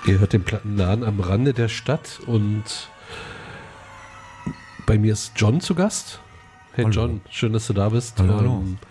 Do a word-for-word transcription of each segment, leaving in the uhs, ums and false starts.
Ihr hört den Plattenladen am Rande der Stadt und bei mir ist John zu Gast. Hey Hallo. John, schön, dass du da bist. Hallo, hallo. Ähm,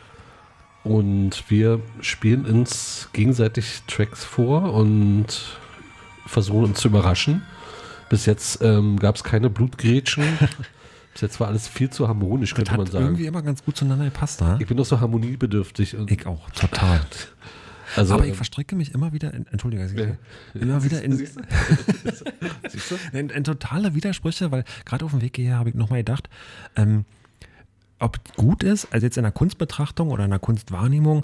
und wir spielen uns gegenseitig Tracks vor und versuchen uns zu überraschen. Bis jetzt ähm, gab es keine Blutgrätschen. Bis jetzt war alles viel zu harmonisch, könnte Das man hat sagen. irgendwie immer ganz gut zueinander gepasst, ne? Ich bin doch so harmoniebedürftig. Und Ich auch, total. also, Aber ich ähm, verstricke mich immer wieder in, Entschuldige, dass ich- Ja. immer wieder in, Siehst du? Siehst du? in, in totale Widersprüche, weil gerade auf dem Weg hierher habe ich nochmal gedacht, ähm, ob gut ist, also jetzt in der Kunstbetrachtung oder in der Kunstwahrnehmung,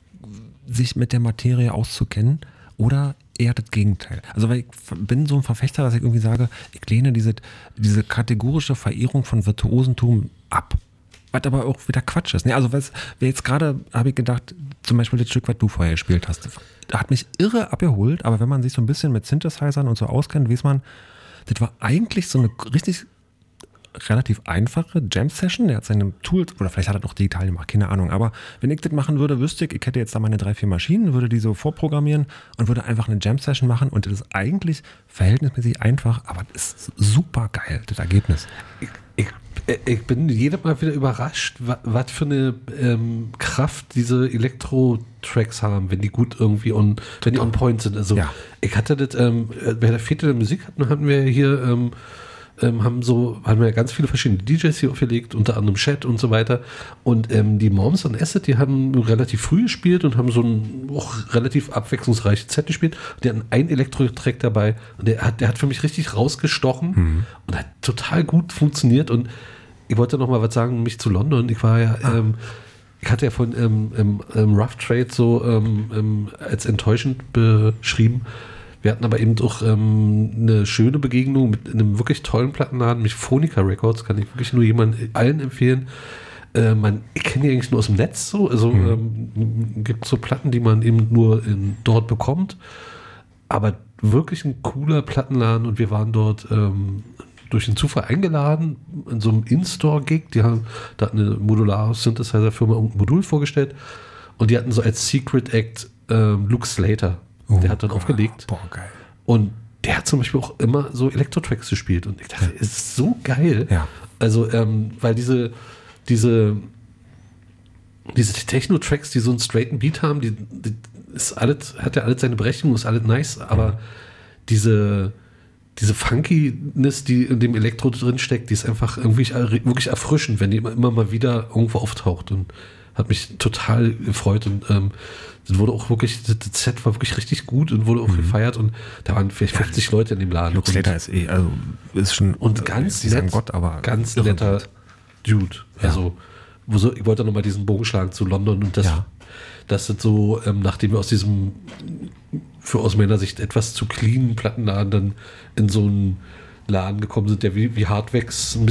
sich mit der Materie auszukennen oder eher das Gegenteil. Also weil ich bin so ein Verfechter, dass ich irgendwie sage, ich lehne diese, diese kategorische Verehrung von Virtuosentum ab. Was aber auch wieder Quatsch ist. Ne? Also was, jetzt gerade habe ich gedacht, zum Beispiel das Stück, was du vorher gespielt hast, hat mich irre abgeholt, aber wenn man sich so ein bisschen mit Synthesizern und so auskennt, weiß man, das war eigentlich so eine richtig relativ einfache Jam-Session. Der hat seine Tools, oder vielleicht hat er noch digital gemacht, keine Ahnung. Aber wenn ich das machen würde, wüsste ich, ich hätte jetzt da meine drei, vier Maschinen, würde die so vorprogrammieren und würde einfach eine Jam-Session machen. Und das ist eigentlich verhältnismäßig einfach, aber das ist super geil, das Ergebnis. Ich, ich, ich bin jedes Mal wieder überrascht, wa- was für eine ähm, Kraft diese Elektro-Tracks haben, wenn die gut irgendwie on, wenn die on point sind. Also Ja. ich hatte das, ähm, bei der Fete der Musik hatten, hatten wir hier, ähm, ähm, haben so, haben wir ganz viele verschiedene D Js hier aufgelegt, unter anderem Chat und so weiter. Und ähm, die Moms und Acid, die haben relativ früh gespielt und haben so ein auch relativ abwechslungsreiches Set gespielt. Die hatten einen Elektro-Track dabei und der hat, der hat für mich richtig rausgestochen Mhm. und hat total gut funktioniert. Und ich wollte noch mal was sagen, mich zu London. Ich war ja, ähm, ich hatte ja von ähm, ähm, ähm, Rough Trade so ähm, ähm, als enttäuschend beschrieben. Wir hatten aber eben doch ähm, eine schöne Begegnung mit einem wirklich tollen Plattenladen, mit Phonica Records, kann ich wirklich nur jemanden allen empfehlen. Äh, man, ich kenne die eigentlich nur aus dem Netz so, also Mhm. ähm, gibt so Platten, die man eben nur in, dort bekommt, aber wirklich ein cooler Plattenladen und wir waren dort ähm, durch den Zufall eingeladen in so einem In-Store-Gig, die haben, da hat eine Modular-Synthesizer-Firma ein Modul vorgestellt und die hatten so als Secret Act ähm, Luke Slater. Oh Der hat dann Gott. aufgelegt. Boah, geil. Und der hat zum Beispiel auch immer so Elektro-Tracks gespielt. Und ich dachte, es ist so geil. Ja. Also, ähm, weil diese, diese, diese Techno-Tracks, die so einen straighten Beat haben, die, die ist alles, hat ja alles seine Berechtigung, ist alles nice, aber Mhm. diese, diese Funkiness, die in dem Elektro drin steckt, die ist einfach irgendwie wirklich erfrischend, wenn die immer, immer mal wieder irgendwo auftaucht und hat mich total gefreut und ähm, das wurde auch wirklich, das das Set war wirklich richtig gut und wurde auch Mhm. gefeiert und da waren vielleicht fünfzig Leute in dem Laden. Luke Slater ist eh, also ist schon, Und ganz ich sagen nett, Gott, aber ganz irre netter gut. Dude. Ja. Also, wo so, ich wollte nochmal diesen Bogen schlagen zu London und das, Ja. das sind so, ähm, nachdem wir aus diesem, für aus meiner Sicht etwas zu cleanen Plattenladen dann in so einen Laden gekommen sind, der wie, wie Hardwax ein